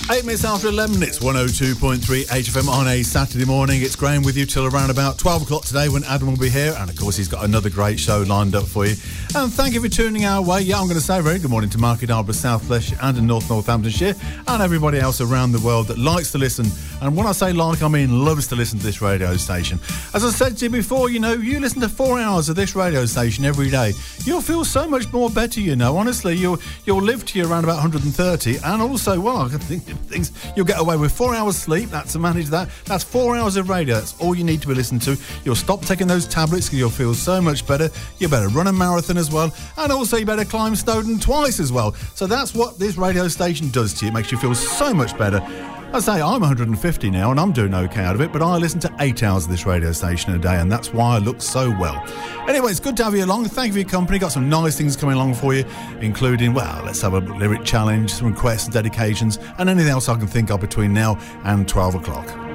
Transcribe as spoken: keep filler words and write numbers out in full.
Eight minutes after eleven, it's one oh two point three H F M on a Saturday morning. It's Graham with you till around about twelve o'clock today when Adam will be here. And, of course, he's got another great show lined up for you. And thank you for tuning our way. Yeah, I'm going to say a very good morning to Market Harbour, South Fleshire and in North Northamptonshire and everybody else around the world that likes to listen. And when I say like, I mean loves to listen to this radio station. As I said to you before, you know, you listen to four hours of this radio station every day, you'll feel so much more better, you know. Honestly, you'll, you'll live to you around about one hundred thirty. And also, well, I think things you'll get away with four hours sleep. That's to manage that. That's four hours of radio. That's all you need to be listening to. You'll stop taking those tablets because you'll feel so much better. You better run a marathon as well, and also you better climb Snowdon twice as well. So that's what this radio station does to you. It makes you feel so much better. I say I'm one hundred fifty now and I'm doing okay out of it, but I listen to eight hours of this radio station a day and that's why I look so well. Anyway, it's good to have you along. Thank you for your company. Got some nice things coming along for you, including, well, let's have a lyric challenge, some requests, dedications, and anything else I can think of between now and twelve o'clock.